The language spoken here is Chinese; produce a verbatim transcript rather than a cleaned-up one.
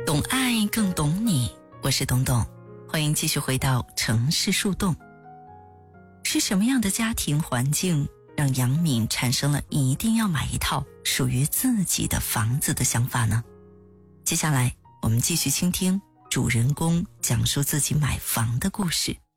懂爱更懂你，我是董董，欢迎继续回到城市树洞。是什么样的家庭环境让杨敏产生了一定要买一套属于自己的房子的想法呢？接下来我们继续倾听主人公讲述自己买房的故事。